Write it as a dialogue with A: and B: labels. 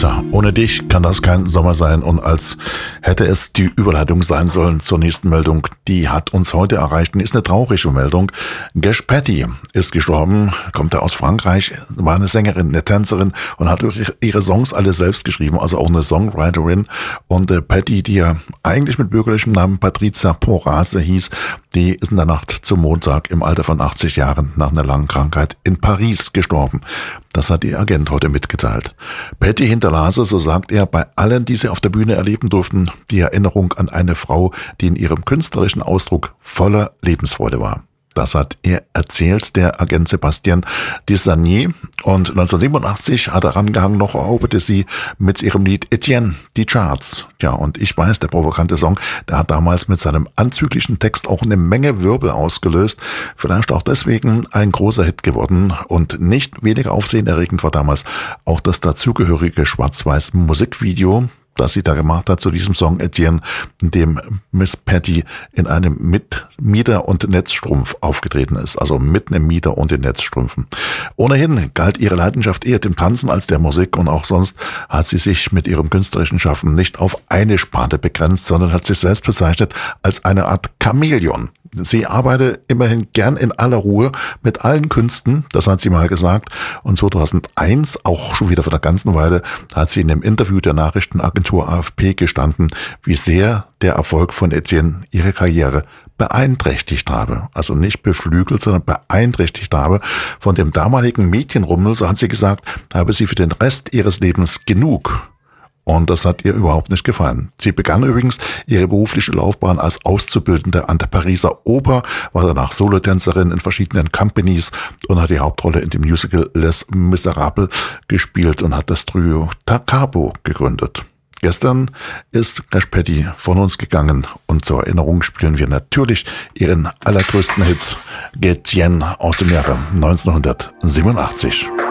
A: Tja, ohne dich kann das kein Sommer sein, und als hätte es die Überleitung sein sollen zur nächsten Meldung, die hat uns heute erreicht und ist eine traurige Meldung. Gash Patty ist gestorben, kommt aus Frankreich, war eine Sängerin, eine Tänzerin und hat ihre Songs alle selbst geschrieben, also auch eine Songwriterin. Und Patty, die ja eigentlich mit bürgerlichem Namen Patricia Porase hieß, die ist in der Nacht zum Montag im Alter von 80 Jahren nach einer langen Krankheit in Paris gestorben. Das hat ihr Agent heute mitgeteilt. Patty hinterlas, so sagt er, bei allen, die sie auf der Bühne erleben durften, die Erinnerung an eine Frau, die in ihrem künstlerischen Ausdruck voller Lebensfreude war. Das hat er erzählt, der Agent Sébastien Dissanier. Und 1987 hat er rangehangen, noch eroberte sie mit ihrem Lied Etienne die Charts. Ja, und ich weiß, der provokante Song, der hat damals mit seinem anzüglichen Text auch eine Menge Wirbel ausgelöst. Vielleicht auch deswegen ein großer Hit geworden. Und nicht weniger aufsehenerregend war damals auch das dazugehörige schwarz-weiß Musikvideo, das sie da gemacht hat zu diesem Song Etienne, in dem Miss Patty in einem mit Mieder und Netzstrumpf aufgetreten ist, also mit einem Mieder und den Netzstrümpfen. Ohnehin galt ihre Leidenschaft eher dem Tanzen als der Musik, und auch sonst hat sie sich mit ihrem künstlerischen Schaffen nicht auf eine Sparte begrenzt, sondern hat sich selbst bezeichnet als eine Art Chamäleon. Sie arbeite immerhin gern in aller Ruhe mit allen Künsten, das hat sie mal gesagt. Und 2001, auch schon wieder vor der ganzen Weile, hat sie in einem Interview der Nachrichtenagentur AFP gestanden, wie sehr der Erfolg von Etienne ihre Karriere beeinträchtigt habe. Also nicht beflügelt, sondern beeinträchtigt habe. Von dem damaligen Mädchenrummel, so hat sie gesagt, habe sie für den Rest ihres Lebens genug. Und das hat ihr überhaupt nicht gefallen. Sie begann übrigens ihre berufliche Laufbahn als Auszubildende an der Pariser Oper, war danach Solotänzerin in verschiedenen Companies und hat die Hauptrolle in dem Musical Les Miserables gespielt und hat das Trio Takabo gegründet. Gestern ist Gash Patty von uns gegangen, und zur Erinnerung spielen wir natürlich ihren allergrößten Hit, Etienne, aus dem Jahre 1987.